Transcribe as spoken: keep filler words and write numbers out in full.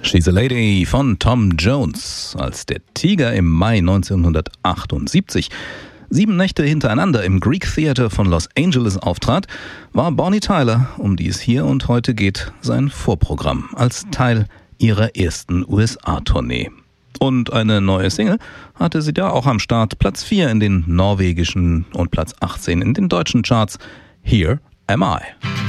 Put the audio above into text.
She's a Lady von Tom Jones. Als der Tiger im Mai neunzehnhundertachtundsiebzig sieben Nächte hintereinander im Greek Theater von Los Angeles auftrat, war Bonnie Tyler, um die es hier und heute geht, sein Vorprogramm als Teil ihrer ersten U S A-Tournee. Und eine neue Single hatte sie da auch am Start. Platz vier in den norwegischen und Platz achtzehn in den deutschen Charts. Here Am I.